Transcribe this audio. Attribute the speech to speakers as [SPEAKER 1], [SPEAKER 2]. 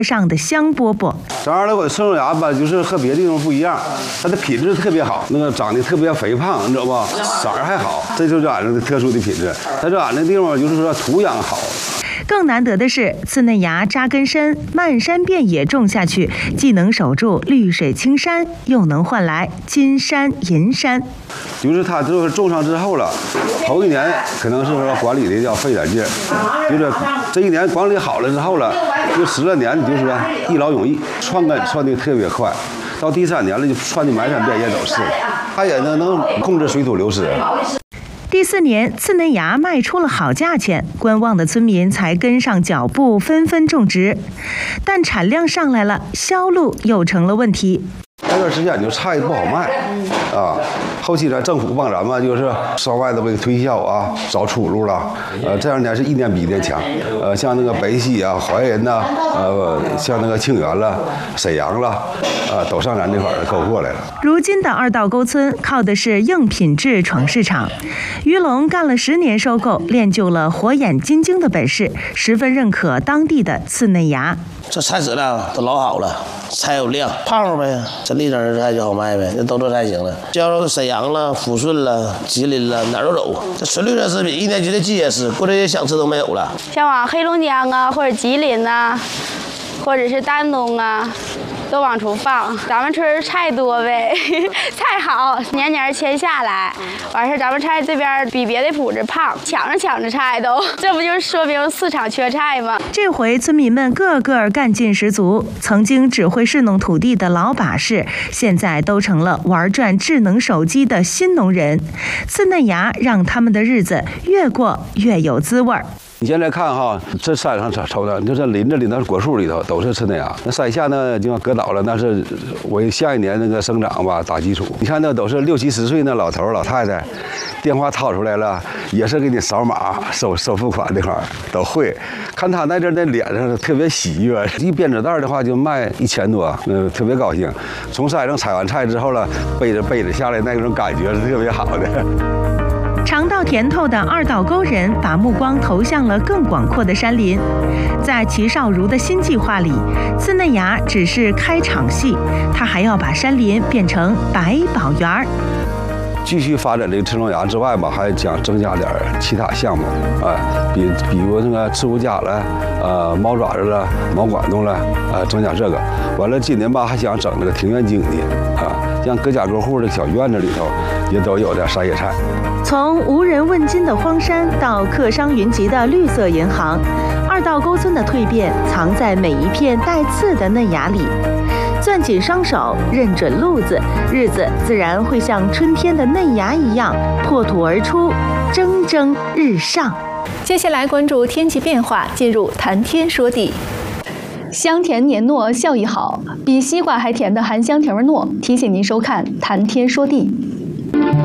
[SPEAKER 1] 上的香饽饽。
[SPEAKER 2] 这二道沟的刺龙芽吧，就是和别的地方不一样，它的品质特别好，那个长得特别肥胖，你知道吧？色儿还好，这就是俺这个特殊的品质。它这俺这地方就是说土养好。
[SPEAKER 1] 更难得的是，刺嫩芽扎根深，漫山遍野种下去，既能守住绿水青山，又能换来金山银山。
[SPEAKER 2] 就是它就是种上之后了，头一年可能是说管理的要费点劲，就是这一年管理好了之后了，就10来年，你就是说一劳永逸，窜根窜的特别快。到第3年了，就窜的满山遍野都是，它也能控制水土流失。
[SPEAKER 1] 第4年，刺嫩芽卖出了好价钱，观望的村民才跟上脚步，纷纷种植。但产量上来了，销路又成了问题。
[SPEAKER 2] 那段时间就菜不好卖啊，后期呢政府帮咱们就是稍外的为推销啊找出路了，这2年是一年比一年强，像那个北溪啊、怀仁呐，像那个庆元了、沈阳了，都上咱这块儿购货来了。
[SPEAKER 1] 如今的二道沟村靠的是硬品质闯市场，于龙干了10年收购，练就了火眼金睛的本事，十分认可当地的刺嫩芽。
[SPEAKER 3] 这菜质量都老好了，菜有量，胖呗，这立正菜就好卖呗，这都做菜行了。交到沈阳了、抚顺了、吉林了，哪儿都走。这纯绿色食品，1年级的鸡也是，过这些想吃都没有了。
[SPEAKER 4] 像往黑龙江啊，或者吉林呐，或者是丹东啊，都往出放。咱们村菜多呗，菜好，年年迁下来。完事咱们菜这边比别的铺子胖，抢着菜都，这不就是说明市场缺菜吗？
[SPEAKER 1] 这回村民们个个干劲十足，曾经只会侍弄土地的老把式，现在都成了玩转智能手机的新农人。刺嫩芽让他们的日子越过越有滋味儿。
[SPEAKER 2] 你现在看哈，这山上瞅的，就是林子里那果树里头都是刺嫩芽，那山下呢就割倒了，那是为下一年那个生长吧打基础。你看那都是60、70岁那老头老太太，电话掏出来了，也是给你扫码收付款这块儿都会。看他那阵那脸上特别喜悦，一编织袋的话就卖1000多，特别高兴。从山上采完菜之后了，背着下来那种感觉是特别好的。
[SPEAKER 1] 尝到甜头的二道沟人把目光投向了更广阔的山林。在齐少如的新计划里，刺嫩芽只是开场戏，他还要把山林变成百宝园。
[SPEAKER 2] 继续发展这个刺龙芽之外吧，还想增加点其他项目，比如那个刺骨甲了，猫爪子了，毛管冻了，增加这个。完了，今年吧还想整那个庭院经济，像各家各户的小院子里头也都有点山野菜。
[SPEAKER 1] 从无人问津的荒山到客商云集的绿色银行，二道沟村的蜕变藏在每一片带刺的嫩芽里。攥紧双手，认准路子，日子自然会像春天的嫩芽一样破土而出，蒸蒸日上。
[SPEAKER 5] 接下来关注天气变化，进入谈天说地。香甜黏糯，效益好，比西瓜还甜的含香甜味糯，提醒您收看谈天说地。